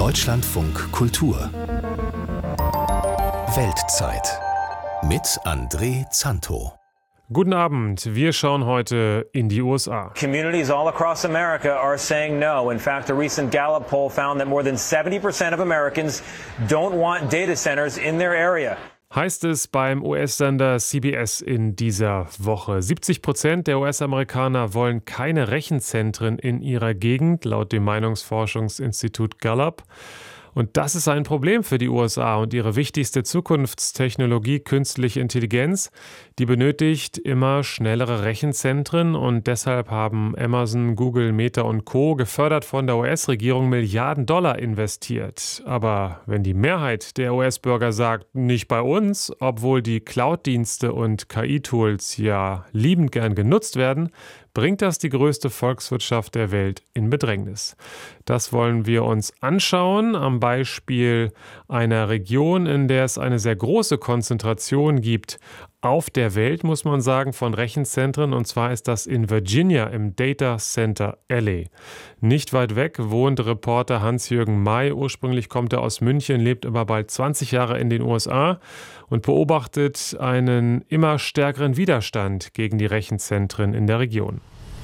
Deutschlandfunk Kultur Weltzeit mit André Zanto. Guten Abend, wir schauen heute in die USA. Communities all across America are saying no. In fact, a recent Gallup poll found that more than 70% of Americans don't want data centers in their area. Heißt es beim US-Sender CBS in dieser Woche. 70% der US-Amerikaner wollen keine Rechenzentren in ihrer Gegend, laut dem Meinungsforschungsinstitut Gallup. Und das ist ein Problem für die USA und ihre wichtigste Zukunftstechnologie, künstliche Intelligenz. Die benötigt immer schnellere Rechenzentren und deshalb haben Amazon, Google, Meta und Co. gefördert von der US-Regierung Milliarden Dollar investiert. Aber wenn die Mehrheit der US-Bürger sagt, nicht bei uns, obwohl die Cloud-Dienste und KI-Tools ja liebend gern genutzt werden, bringt das die größte Volkswirtschaft der Welt in Bedrängnis. Das wollen wir uns anschauen am Beispiel einer Region, in der es eine sehr große Konzentration gibt auf der Welt, muss man sagen, von Rechenzentren. Und zwar ist das in Virginia im Data Center LA. Nicht weit weg wohnt Reporter Hans-Jürgen May. Ursprünglich kommt er aus München, lebt über bald 20 Jahre in den USA und beobachtet einen immer stärkeren Widerstand gegen die Rechenzentren in der Region.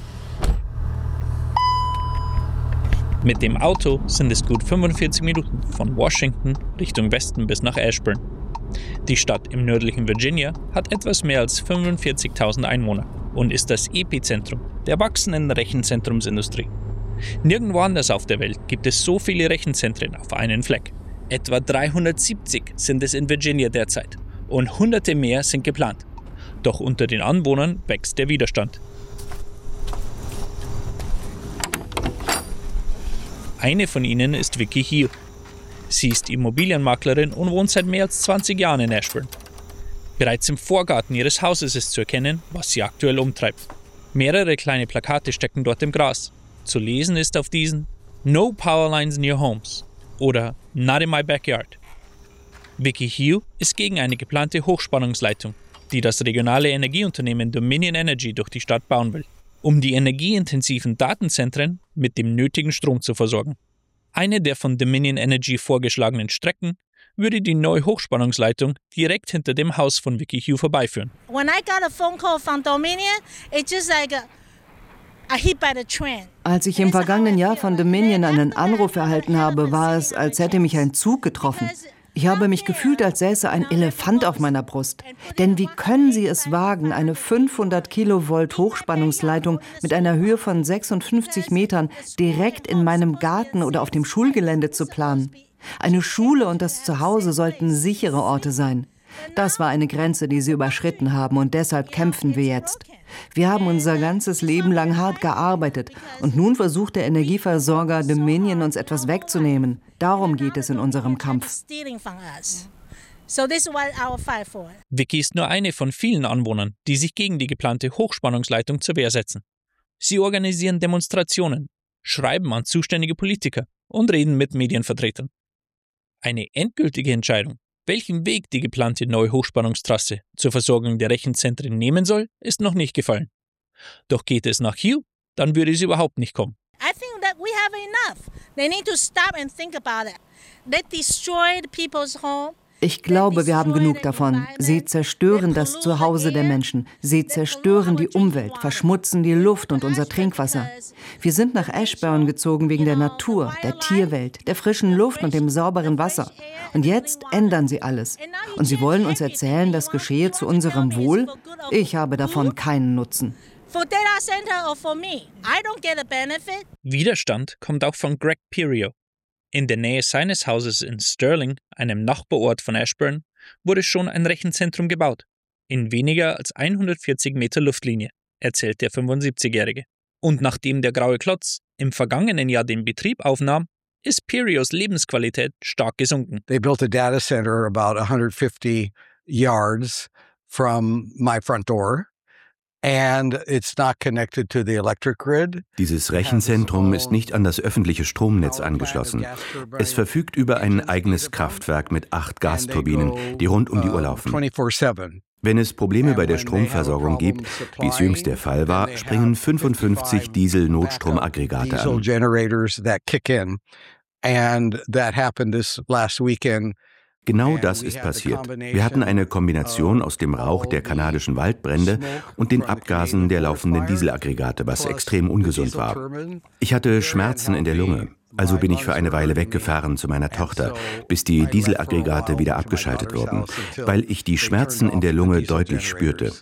Mit dem Auto sind es gut 45 Minuten von Washington Richtung Westen bis nach Ashburn. Die Stadt im nördlichen Virginia hat etwas mehr als 45.000 Einwohner und ist das Epizentrum der wachsenden Rechenzentrumsindustrie. Nirgendwo anders auf der Welt gibt es so viele Rechenzentren auf einen Fleck. Etwa 370 sind es in Virginia derzeit und Hunderte mehr sind geplant. Doch unter den Anwohnern wächst der Widerstand. Eine von ihnen ist Vicky Hill. Sie ist Immobilienmaklerin und wohnt seit mehr als 20 Jahren in Ashburn. Bereits im Vorgarten ihres Hauses ist zu erkennen, was sie aktuell umtreibt. Mehrere kleine Plakate stecken dort im Gras. Zu lesen ist auf diesen "No power lines near homes" oder "Not in my backyard". Vicky Hill ist gegen eine geplante Hochspannungsleitung, die das regionale Energieunternehmen Dominion Energy durch die Stadt bauen will, um die energieintensiven Datenzentren mit dem nötigen Strom zu versorgen. Eine der von Dominion Energy vorgeschlagenen Strecken würde die neue Hochspannungsleitung direkt hinter dem Haus von Vicky Hill vorbeiführen. When I got a phone call from Dominion, it's just like a hit by the train. Als ich im vergangenen Jahr von Dominion einen Anruf erhalten habe, war es, als hätte mich ein Zug getroffen. Ich habe mich gefühlt, als säße ein Elefant auf meiner Brust. Denn wie können Sie es wagen, eine 500 Kilovolt Hochspannungsleitung mit einer Höhe von 56 Metern direkt in meinem Garten oder auf dem Schulgelände zu planen? Eine Schule und das Zuhause sollten sichere Orte sein. Das war eine Grenze, die sie überschritten haben, und deshalb kämpfen wir jetzt. Wir haben unser ganzes Leben lang hart gearbeitet und nun versucht der Energieversorger Dominion, uns etwas wegzunehmen. Darum geht es in unserem Kampf. Vicky ist nur eine von vielen Anwohnern, die sich gegen die geplante Hochspannungsleitung zur Wehr setzen. Sie organisieren Demonstrationen, schreiben an zuständige Politiker und reden mit Medienvertretern. Eine endgültige Entscheidung, welchen Weg die geplante neue Hochspannungstrasse zur Versorgung der Rechenzentren nehmen soll, ist noch nicht gefallen. Doch geht es nach Hill, dann würde sie überhaupt nicht kommen. I think that we have enough. They need to stop and think about it. They destroyed people's home. Ich glaube, wir haben genug davon. Sie zerstören das Zuhause der Menschen. Sie zerstören die Umwelt, verschmutzen die Luft und unser Trinkwasser. Wir sind nach Ashburn gezogen wegen der Natur, der Tierwelt, der frischen Luft und dem sauberen Wasser. Und jetzt ändern sie alles. Und sie wollen uns erzählen, das geschehe zu unserem Wohl? Ich habe davon keinen Nutzen. Widerstand kommt auch von Greg Perio. In der Nähe seines Hauses in Sterling, einem Nachbarort von Ashburn, wurde schon ein Rechenzentrum gebaut. In weniger als 140 Meter Luftlinie, erzählt der 75-Jährige. Und nachdem der graue Klotz im vergangenen Jahr den Betrieb aufnahm, ist Perios Lebensqualität stark gesunken. They built a data center about 150 yards from my front door. And it's not connected to the electric grid. Dieses Rechenzentrum ist nicht an das öffentliche Stromnetz angeschlossen. Es verfügt über ein eigenes Kraftwerk mit 8 Gasturbinen, die rund um die Uhr laufen. Wenn es Probleme bei der Stromversorgung gibt, wie es jüngst der Fall war, springen 55 Diesel-Notstromaggregate an. And that happened this last weekend. Genau das ist passiert. Wir hatten eine Kombination aus dem Rauch der kanadischen Waldbrände und den Abgasen der laufenden Dieselaggregate, was extrem ungesund war. Ich hatte Schmerzen in der Lunge, also bin ich für eine Weile weggefahren zu meiner Tochter, bis die Dieselaggregate wieder abgeschaltet wurden, weil ich die Schmerzen in der Lunge deutlich spürte.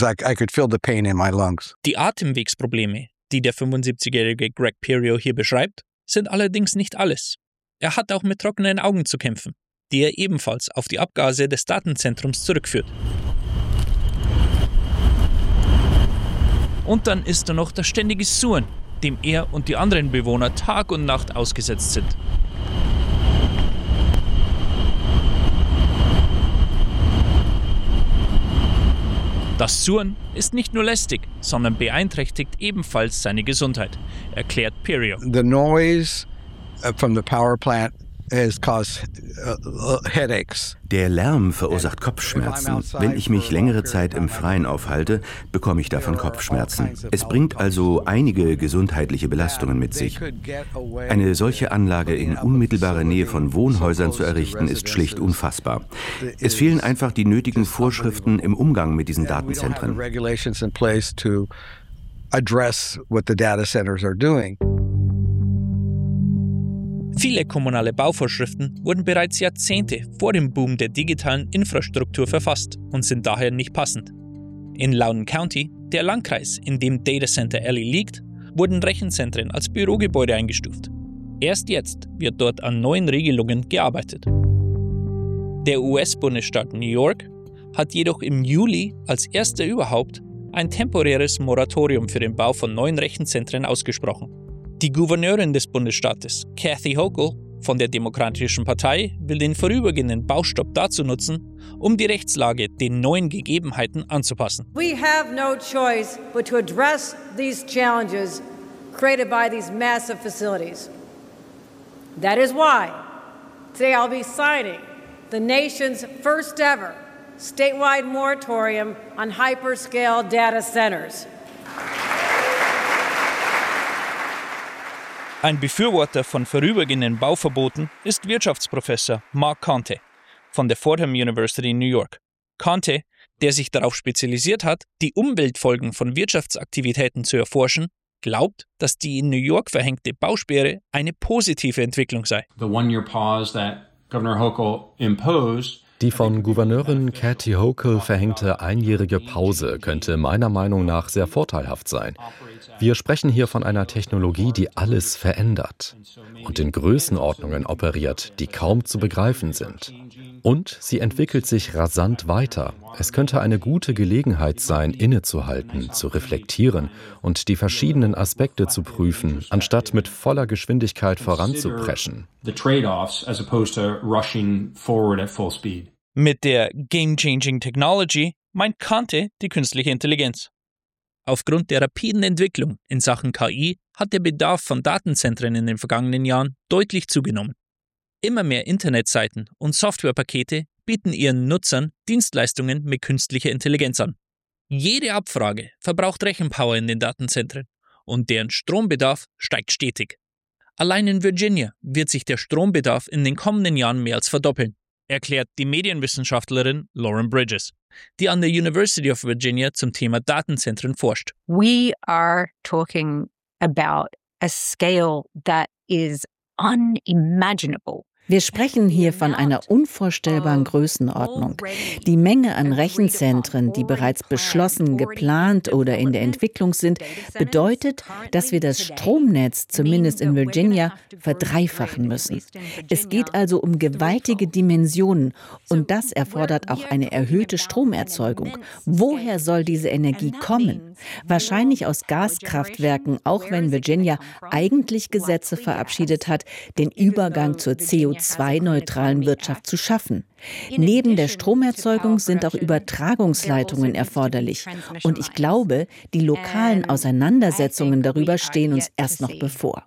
Die Atemwegsprobleme, die der 75-jährige Greg Perio hier beschreibt, sind allerdings nicht alles. Er hat auch mit trockenen Augen zu kämpfen, die er ebenfalls auf die Abgase des Datenzentrums zurückführt. Und dann ist da noch das ständige Surren, dem er und die anderen Bewohner Tag und Nacht ausgesetzt sind. Das Surren ist nicht nur lästig, sondern beeinträchtigt ebenfalls seine Gesundheit, erklärt Perio. The noise from the power plant has caused headaches. Der Lärm verursacht Kopfschmerzen. Wenn ich mich längere Zeit im Freien aufhalte, bekomme ich davon Kopfschmerzen. Es bringt also einige gesundheitliche Belastungen mit sich. Eine solche Anlage in unmittelbarer Nähe von Wohnhäusern zu errichten, ist schlicht unfassbar. Es fehlen einfach die nötigen Vorschriften im Umgang mit diesen Datenzentren. Viele kommunale Bauvorschriften wurden bereits Jahrzehnte vor dem Boom der digitalen Infrastruktur verfasst und sind daher nicht passend. In Loudoun County, der Landkreis, in dem Data Center Alley liegt, wurden Rechenzentren als Bürogebäude eingestuft. Erst jetzt wird dort an neuen Regelungen gearbeitet. Der US-Bundesstaat New York hat jedoch im Juli als erster überhaupt ein temporäres Moratorium für den Bau von neuen Rechenzentren ausgesprochen. Die Gouverneurin des Bundesstaates, Kathy Hochul, von der Demokratischen Partei, will den vorübergehenden Baustopp dazu nutzen, um die Rechtslage den neuen Gegebenheiten anzupassen. We have no choice but to address these challenges created by these massive facilities. That is why today I'll be signing the nation's first ever statewide moratorium on hyperscale data centers. Ein Befürworter von vorübergehenden Bauverboten ist Wirtschaftsprofessor Mark Conte von der Fordham University in New York. Conte, der sich darauf spezialisiert hat, die Umweltfolgen von Wirtschaftsaktivitäten zu erforschen, glaubt, dass die in New York verhängte Bausperre eine positive Entwicklung sei. The one-year pause that Governor Hochul imposed. Die von Gouverneurin Kathy Hochul verhängte einjährige Pause könnte meiner Meinung nach sehr vorteilhaft sein. Wir sprechen hier von einer Technologie, die alles verändert und in Größenordnungen operiert, die kaum zu begreifen sind. Und sie entwickelt sich rasant weiter. Es könnte eine gute Gelegenheit sein, innezuhalten, zu reflektieren und die verschiedenen Aspekte zu prüfen, anstatt mit voller Geschwindigkeit voranzupreschen. Mit der Game-Changing Technology meint Conte die künstliche Intelligenz. Aufgrund der rapiden Entwicklung in Sachen KI hat der Bedarf von Datenzentren in den vergangenen Jahren deutlich zugenommen. Immer mehr Internetseiten und Softwarepakete bieten ihren Nutzern Dienstleistungen mit künstlicher Intelligenz an. Jede Abfrage verbraucht Rechenpower in den Datenzentren und deren Strombedarf steigt stetig. Allein in Virginia wird sich der Strombedarf in den kommenden Jahren mehr als verdoppeln, erklärt die Medienwissenschaftlerin Lauren Bridges, die an der University of Virginia zum Thema Datenzentren forscht. We are talking about a scale that is unimaginable. Wir sprechen hier von einer unvorstellbaren Größenordnung. Die Menge an Rechenzentren, die bereits beschlossen, geplant oder in der Entwicklung sind, bedeutet, dass wir das Stromnetz, zumindest in Virginia, verdreifachen müssen. Es geht also um gewaltige Dimensionen und das erfordert auch eine erhöhte Stromerzeugung. Woher soll diese Energie kommen? Wahrscheinlich aus Gaskraftwerken, auch wenn Virginia eigentlich Gesetze verabschiedet hat, den Übergang zur CO2-neutralen Wirtschaft zu schaffen. Neben der Stromerzeugung sind auch Übertragungsleitungen erforderlich. Und ich glaube, die lokalen Auseinandersetzungen darüber stehen uns erst noch bevor.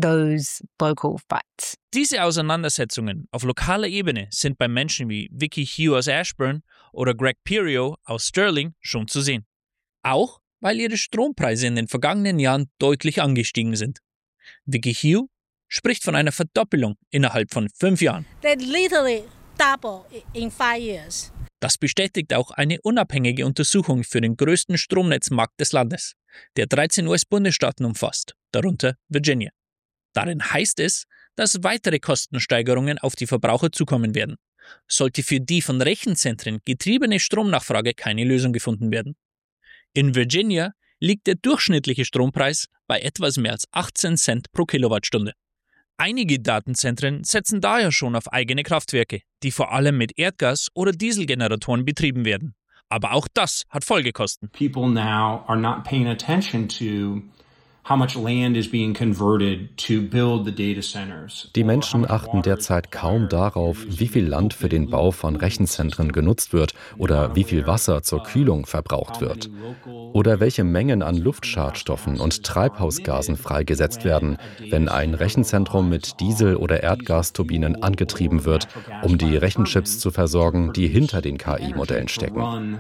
Diese Auseinandersetzungen auf lokaler Ebene sind bei Menschen wie Vicky Hugh aus Ashburn oder Greg Perio aus Sterling schon zu sehen. Auch weil ihre Strompreise in den vergangenen Jahren deutlich angestiegen sind. Vicky Hugh spricht von einer Verdoppelung innerhalb von 5 Jahren. They literally double in 5 years. Das bestätigt auch eine unabhängige Untersuchung für den größten Stromnetzmarkt des Landes, der 13 US-Bundesstaaten umfasst, darunter Virginia. Darin heißt es, dass weitere Kostensteigerungen auf die Verbraucher zukommen werden, sollte für die von Rechenzentren getriebene Stromnachfrage keine Lösung gefunden werden. In Virginia liegt der durchschnittliche Strompreis bei etwas mehr als 18 Cent pro Kilowattstunde. Einige Datenzentren setzen daher schon auf eigene Kraftwerke, die vor allem mit Erdgas- oder Dieselgeneratoren betrieben werden. Aber auch das hat Folgekosten. People now are not paying attention to how much land is being converted to build the data centers. Die Menschen achten derzeit kaum darauf, wie viel Land für den Bau von Rechenzentren genutzt wird oder wie viel Wasser zur Kühlung verbraucht wird. Oder welche Mengen an Luftschadstoffen und Treibhausgasen freigesetzt werden, wenn ein Rechenzentrum mit Diesel- oder Erdgasturbinen angetrieben wird, um die Rechenchips zu versorgen, die hinter den KI-Modellen stecken.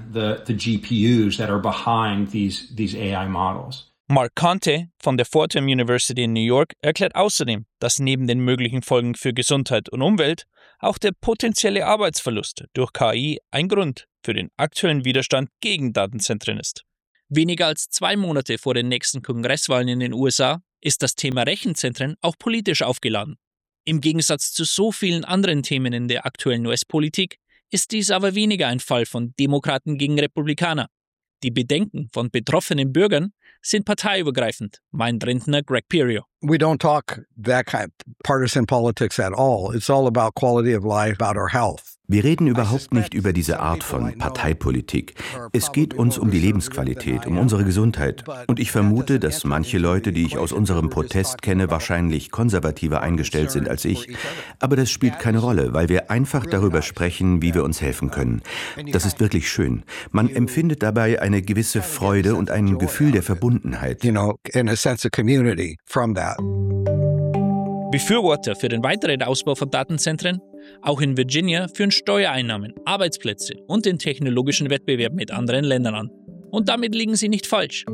Mark Conte von der Fordham University in New York erklärt außerdem, dass neben den möglichen Folgen für Gesundheit und Umwelt auch der potenzielle Arbeitsverlust durch KI ein Grund für den aktuellen Widerstand gegen Datenzentren ist. Weniger als 2 Monate vor den nächsten Kongresswahlen in den USA ist das Thema Rechenzentren auch politisch aufgeladen. Im Gegensatz zu so vielen anderen Themen in der aktuellen US-Politik ist dies aber weniger ein Fall von Demokraten gegen Republikaner. Die Bedenken von betroffenen Bürgern sind parteiübergreifend, meint Rentner Greg Perio. We don't talk that kind of partisan politics at all. It's all about quality of life, about our health. Wir reden überhaupt nicht über diese Art von Parteipolitik. Es geht uns um die Lebensqualität, um unsere Gesundheit. Und ich vermute, dass manche Leute, die ich aus unserem Protest kenne, wahrscheinlich konservativer eingestellt sind als ich. Aber das spielt keine Rolle, weil wir einfach darüber sprechen, wie wir uns helfen können. Das ist wirklich schön. Man empfindet dabei eine gewisse Freude und ein Gefühl der Verbundenheit. Befürworter für den weiteren Ausbau von Datenzentren, auch in Virginia, führen Steuereinnahmen, Arbeitsplätze und den technologischen Wettbewerb mit anderen Ländern an. Und damit liegen sie nicht falsch.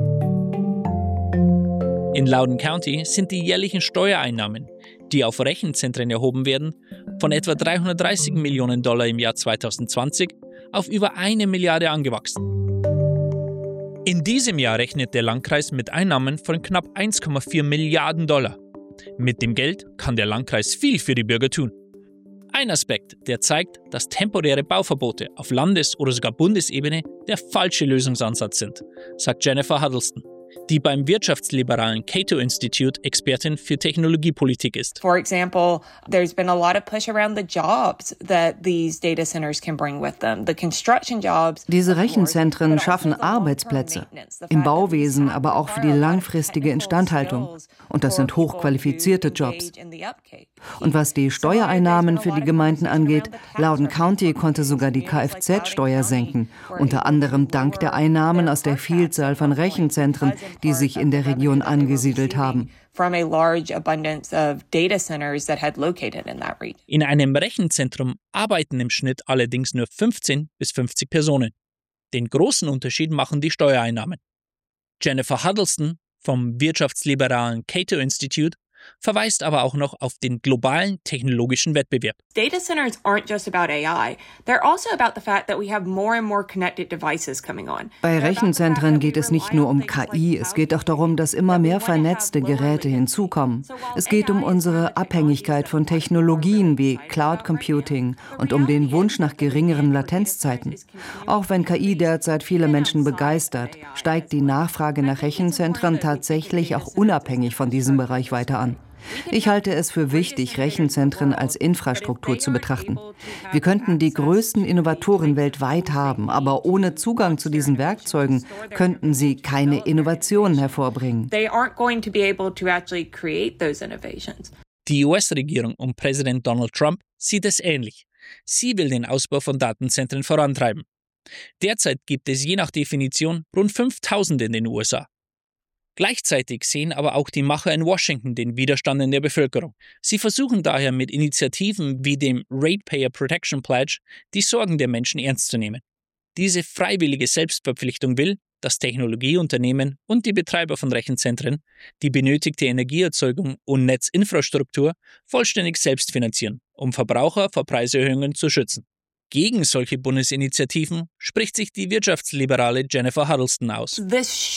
In Loudoun County sind die jährlichen Steuereinnahmen, die auf Rechenzentren erhoben werden, von etwa $330 Millionen im Jahr 2020 auf über 1 Milliarde angewachsen. In diesem Jahr rechnet der Landkreis mit Einnahmen von knapp $1,4 Milliarden. Mit dem Geld kann der Landkreis viel für die Bürger tun. Ein Aspekt, der zeigt, dass temporäre Bauverbote auf Landes- oder sogar Bundesebene der falsche Lösungsansatz sind, sagt Jennifer Huddleston, die beim wirtschaftsliberalen Cato Institute Expertin für Technologiepolitik ist. For example, there's been a lot of push around the jobs that these data centers can bring with them. The construction jobs. Diese Rechenzentren schaffen Arbeitsplätze im Bauwesen, aber auch für die langfristige Instandhaltung. Und das sind hochqualifizierte Jobs. Und was die Steuereinnahmen für die Gemeinden angeht, Loudoun County konnte sogar die Kfz-Steuer senken, unter anderem dank der Einnahmen aus der Vielzahl von Rechenzentren, die sich in der Region angesiedelt haben. In einem Rechenzentrum arbeiten im Schnitt allerdings nur 15 bis 50 Personen. Den großen Unterschied machen die Steuereinnahmen. Jennifer Huddleston vom wirtschaftsliberalen Cato Institute verweist aber auch noch auf den globalen technologischen Wettbewerb. Data centers aren't just about AI. They're also about the fact that we have more and more connected devices coming on. Bei Rechenzentren geht es nicht nur um KI, es geht auch darum, dass immer mehr vernetzte Geräte hinzukommen. Es geht um unsere Abhängigkeit von Technologien wie Cloud Computing und um den Wunsch nach geringeren Latenzzeiten. Auch wenn KI derzeit viele Menschen begeistert, steigt die Nachfrage nach Rechenzentren tatsächlich auch unabhängig von diesem Bereich weiter an. Ich halte es für wichtig, Rechenzentren als Infrastruktur zu betrachten. Wir könnten die größten Innovatoren weltweit haben, aber ohne Zugang zu diesen Werkzeugen könnten sie keine Innovationen hervorbringen. Die US-Regierung um Präsident Donald Trump sieht es ähnlich. Sie will den Ausbau von Datenzentren vorantreiben. Derzeit gibt es je nach Definition rund 5000 in den USA. Gleichzeitig sehen aber auch die Macher in Washington den Widerstand in der Bevölkerung. Sie versuchen daher mit Initiativen wie dem Ratepayer Protection Pledge die Sorgen der Menschen ernst zu nehmen. Diese freiwillige Selbstverpflichtung will, dass Technologieunternehmen und die Betreiber von Rechenzentren die benötigte Energieerzeugung und Netzinfrastruktur vollständig selbst finanzieren, um Verbraucher vor Preiserhöhungen zu schützen. Gegen solche Bundesinitiativen spricht sich die wirtschaftsliberale Jennifer Huddleston aus. Dies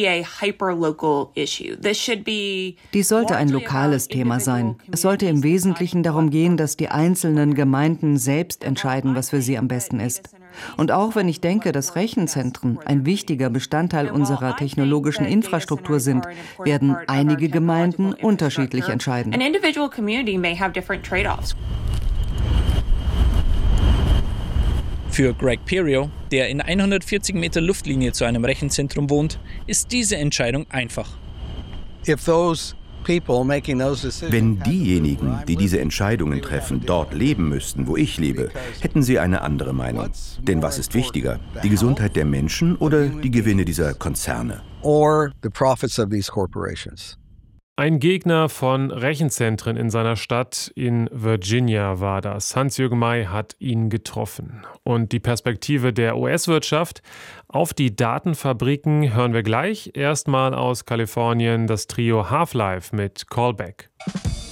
sollte ein lokales Thema sein. Es sollte im Wesentlichen darum gehen, dass die einzelnen Gemeinden selbst entscheiden, was für sie am besten ist. Und auch wenn ich denke, dass Rechenzentren ein wichtiger Bestandteil unserer technologischen Infrastruktur sind, werden einige Gemeinden unterschiedlich entscheiden. Für Greg Perio, der in 140 Meter Luftlinie zu einem Rechenzentrum wohnt, ist diese Entscheidung einfach. Wenn diejenigen, die diese Entscheidungen treffen, dort leben müssten, wo ich lebe, hätten sie eine andere Meinung. Denn was ist wichtiger, die Gesundheit der Menschen oder die Gewinne dieser Konzerne? Ein Gegner von Rechenzentren in seiner Stadt in Virginia war das. Hans-Jürgen May hat ihn getroffen. Und die Perspektive der US-Wirtschaft auf die Datenfabriken hören wir gleich. Erstmal aus Kalifornien das Trio Half-Life mit Callback.